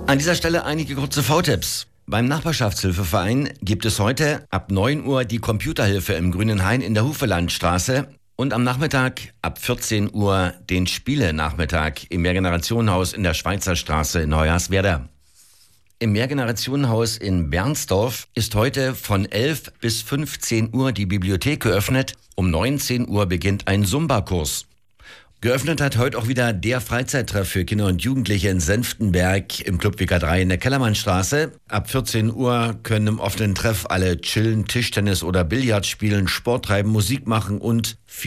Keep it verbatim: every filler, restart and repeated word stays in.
An dieser Stelle einige kurze V-Tipps. Beim Nachbarschaftshilfeverein gibt es heute ab neun Uhr die Computerhilfe im Grünen Hain in der Hufelandstraße und am Nachmittag ab vierzehn Uhr den Spiele-Nachmittag im Mehrgenerationenhaus in der Schweizerstraße in Hoyerswerda. Im Mehrgenerationenhaus in Bernsdorf ist heute von elf bis fünfzehn Uhr die Bibliothek geöffnet. Um neunzehn Uhr beginnt ein Zumba-Kurs. Geöffnet hat heute auch wieder der Freizeittreff für Kinder und Jugendliche in Senftenberg im Club W K drei in der Kellermannstraße. Ab vierzehn Uhr können im offenen Treff alle chillen, Tischtennis oder Billard spielen, Sport treiben, Musik machen und